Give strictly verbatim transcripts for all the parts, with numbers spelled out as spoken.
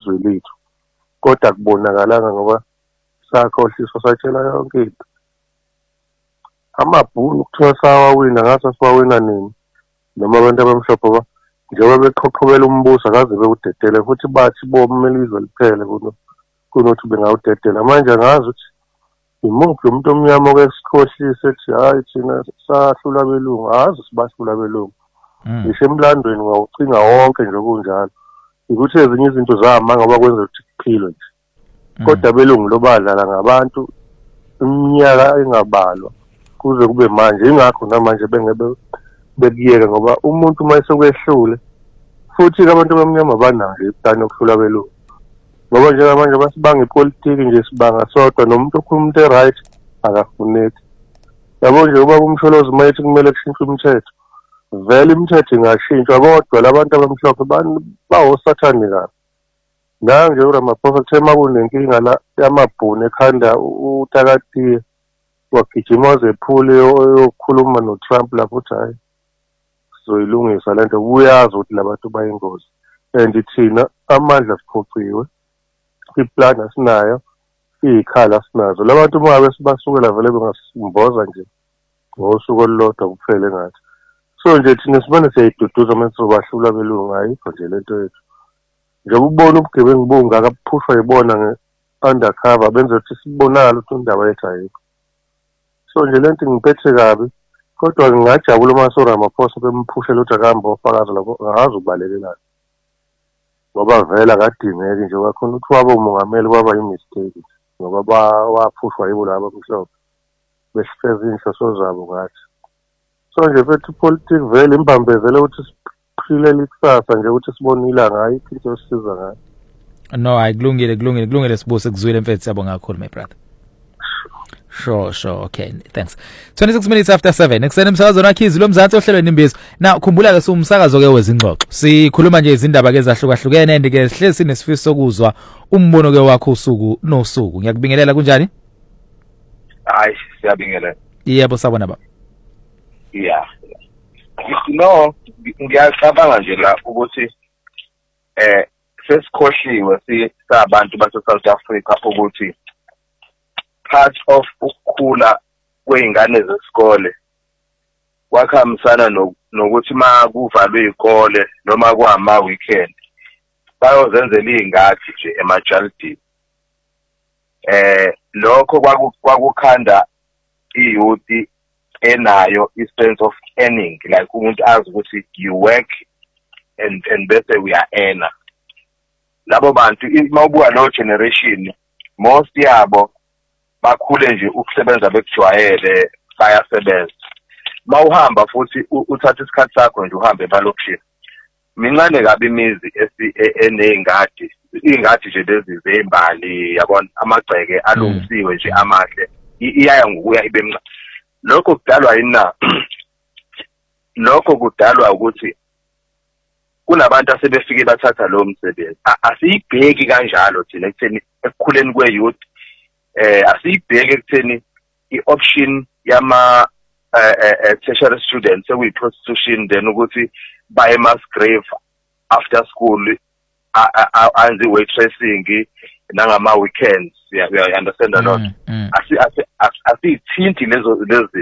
izwe lethu kodwa kubonakalanga ngoba sakhohliswa satshela yonke into. Amabhunu kuthiwa sawawina ngase siwawina nini noma abantu abamhlophe ba njengoba beqhoqhobela umbuso akaze bewudedele futhi bathi bomele izwe liphele kuno kunothi bengawudedela. Manje angazi ukuthi imuphi umuntu omnyama okesikhohlise ethi hayi thina sahlula belungu. Azi sibahlula belungu ngisho emlandweni ngawucinga wonke nje kunjalo ukuthi ezinye izinto zamanga ngoba kwenza ukuthi kuphilwe nje kodwa belungu lobadlala ngabantu iminyaka engabalwa kuze kube manje. Ingakho namanje bengebe bekuyeka ngoba umuntu mayesekwehlule futhi abantu abamnyama banayo idana yokuhlula belungu ngoba njengamanje basibanga ipolitiki nje sibanga sodwa nomuntu okhuluma into eright akafuneki. Yabo nje uba umsholozi mayethi kumele kushintshwe umthetho vele imithetho ingashintshwa kodwa labantu abamhlophe bawosathani kabi. Nanje uRamaphosa kuthe makunenkinga la yamabhunu ekhanda uTakatiye wagijima wazephule yokukhuluma noTrump lapho uthi hayi sizoyilungisa lento. Uyazi ukuthi labantu bayingozi and thina amandla siphuciwe iplan asinayo ikhala sinazo. Labantu mabe sibasukela vele bengasimboza nje ngosuku olulodwa kuphele ngathi. So nje thina sibone siyayiduduza manje sobahlula belungu ayikho nje lento yethu. Njengoba ubona ubugebengu bungaka buphushwa yibona nge-undercover benza ukuthi sibonakale ukuthi indaba yethu ayikho. So nje lento ngiphethe kabi kodwa ngingajabula uma uRamaphosa bemphushela ukuthi akambe ofakazi lapho angazi ukubalekela ngoba vele akadingeki nje kakhulu ukuthi waba umongameli kwaba yimistake ngoba waphushwa yibo laba abamhlophe besifeza inhloso zabo ngathi. So nje fethu politics vele imbambezele ukuthi siphile ikusasa nje ukuthi sibone ilanga ayikho into esisiza ngayo. No, ayikulungile kulungile kulungile sibuse kuzwile mfethu siyabonga kakhulu my brother. Sure, sure. Okay, thanks. twenty-six minutes after seven. Eksene umsakazo nakhizi lo mzansi ohlelweni imbizo. Na khumbula ke umsakazo ke wezingxoxo. Sikhuluma nje izindaba ke zahlukahlukene and ke sihle sinesifiso sokuzwa umbono ke wakho usuku nosuku. Ngiyakubingelela kunjani? Hayi, siyabingelela. Yebo sabona baba. Yeah. No, ngiyacabanga nje la ukuthi eh sesikhohliwe sisabantu base South Africa ukuthi part of ukukhula kweingane zesikole wakhamisana nokuthi ma kuvalwe izikole noma kwama weekend bayozenzela ingathi nje emajalidini. Eh lokho kwakukhanda iyouth enayo i-sense of earning, like umuntu azi ukuthi you work and and bese we are earner. Labo bantu mawubuka lo generation most yabo bakhule nje ukusebenza bekujwayele bayasebenza. Mawuhamba futhi uthatha isikhathi sakho nje uhambe emalokishini. Mincane kabi imizi enezingadi, ingadi nje lezi zembali yabona amagceke alungisiwe nje amahle iyaya ngokuya ibe mncane. Lokho kudalwa yina lokho kudalwa ukuthi kunabantu asebefike bathatha lo msebenzi. Asiyibheki kanjalo thina ekutheni ekukhuleni kweyouth eh asiyibheke ekutheni ioption yama tertiary students sewi prostitution then ukuthi baye mass grave after school anzi waitressing nangama weekends. Yeah, we understand a lot. asi asithinti lezo lezo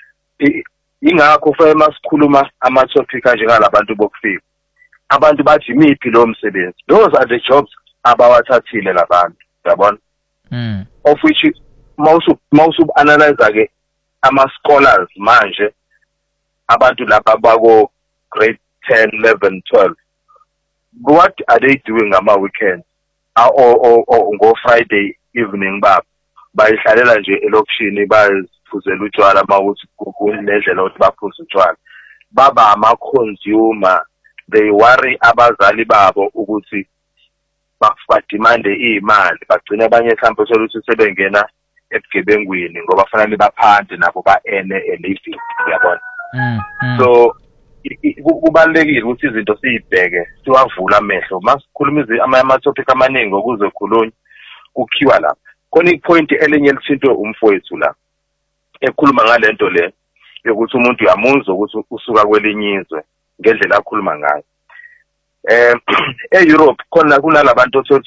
ingakho fema sikhuluma ama topic kanje ngalabantu bokufika. Abantu bathi imiphi lo msebenzi. Those are the jobs abawathathile labantu, yabona? Mm. Of which mawusu mawusu analyze ke ama scholars manje abantu laba bako grade ten, eleven, twelve. What are they doing ama weekends? Or or ngo Friday evening baba bayihlalela nje elokishini bayizifuzela utshwala mawuthi kunendlela ukuthi baphuze utshwala. Baba ama consumer, they worry abazali babo ukuthi bafadimande imali, bagcina abanye mhlawumbe uthola ukuthi sebengena ebugebengwini ngoba fanele baphande nabo ba ene a living, yabona? So kubalekile ukuthi izinto siyibheke siwavula amehlo masikhuluma ama topic amaningi ukuze khulunywe kukhiwa lapha. Khona ipoint elinye lishinto umfowethu la ekhuluma ngalento le yokuthi umuntu uyamuzwa ukuthi usuka kwelinyizwe ngendlela akhuluma ngayo. Eh eEurope khona kunalabantu